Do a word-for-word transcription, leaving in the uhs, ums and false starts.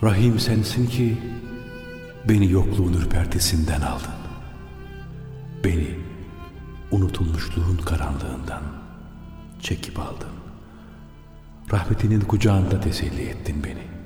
Rahim sensin ki beni yokluğun ürpertisinden aldın. Beni unutulmuşluğun karanlığından çekip aldın. Rahmetinin kucağında teselli ettin beni.